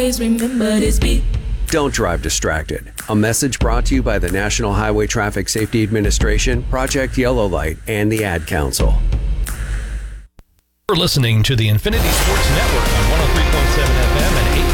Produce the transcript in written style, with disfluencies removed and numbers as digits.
remember this beat. Don't drive distracted. A message brought to you by the National Highway Traffic Safety Administration, Project Yellow Light, and the Ad Council. You're listening to the Infinity Sports Network on 103.7 FM and